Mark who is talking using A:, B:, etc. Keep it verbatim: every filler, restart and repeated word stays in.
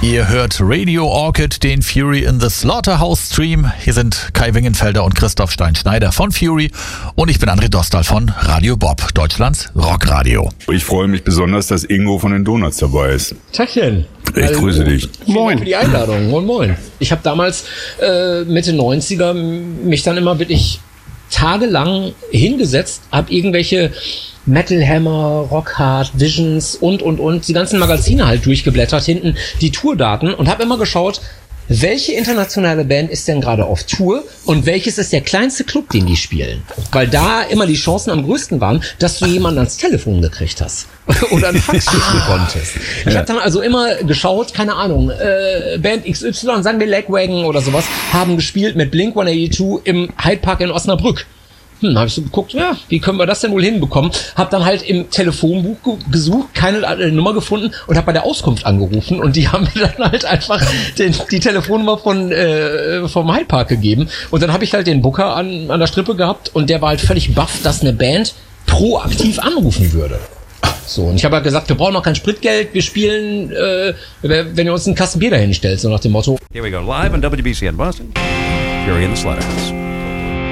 A: Ihr hört Radio Orchid, den Fury in the Slaughterhouse Stream. Hier sind Kai Wingenfelder und Christoph Stein-Schneider von Fury und ich bin André Dostal von Radio Bob, Deutschlands Rockradio.
B: Ich freue mich besonders, dass Ingo von den Donuts dabei ist.
C: Tachchen.
B: Ich
C: Also,
B: grüße dich.
C: Vielen Dank für die Einladung. Moin, moin. Ich habe damals äh, Mitte neunziger mich dann immer wirklich tagelang hingesetzt, habe irgendwelche Metal Hammer, Rock Hard, Visions und, und, und, die ganzen Magazine halt durchgeblättert, hinten die Tourdaten und habe immer geschaut, welche internationale Band ist denn gerade auf Tour und welches ist der kleinste Club, den die spielen? Weil da immer die Chancen am größten waren, dass du jemanden ans Telefon gekriegt hast oder einen Fax schicken konntest. Ich habe dann also immer geschaut, keine Ahnung, äh, Band X Y, sagen wir Lagwagon oder sowas, haben gespielt mit Blink hundertzweiundachtzig im Hyde Park in Osnabrück. Hm, habe ich so geguckt, ja, wie können wir das denn wohl hinbekommen? Hab dann halt im Telefonbuch ge- gesucht, keine äh, Nummer gefunden und habe bei der Auskunft angerufen und die haben mir dann halt einfach den, die Telefonnummer von äh, vom Hyde Park gegeben und dann habe ich halt den Booker an, an der Strippe gehabt und der war halt völlig baff, dass eine Band proaktiv anrufen würde. So, und ich habe halt gesagt, wir brauchen noch kein Spritgeld, wir spielen, äh, wenn ihr uns einen Kasten Bier dahin stellt, so nach dem Motto.
D: Here we go, live on W B C in Boston, Fury in the Slaughterhouse.